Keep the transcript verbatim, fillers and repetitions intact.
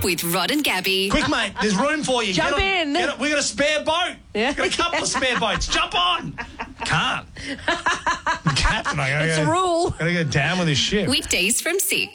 with Rod and Gabby. Quick, mate, there's room for you. Jump Get on- in. get on- we got a spare boat. Yeah. We've got a couple of spare boats. Jump on. Can't. Captain, I gotta It's go, a rule. Gotta go down with this ship. Weekdays from six.